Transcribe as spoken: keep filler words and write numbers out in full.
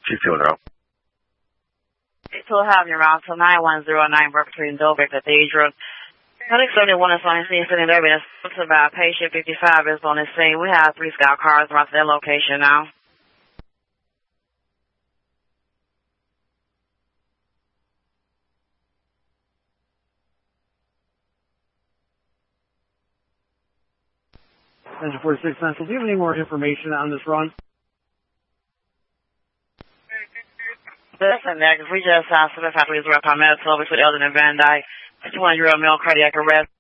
two two zero. two Avenue, route to nine one zero nine, between Dover Cathedral. Clinic seventy-one is on the scene, sitting there. It's about patient fifty-five is on the scene. We have three scout cars around to their location now. Engine forty-six Central, do you have any more information on this run? Listen, there, because we just uh, certified we was rep on medical between Eldon and Van Dyke. twenty-year-old male cardiac arrest.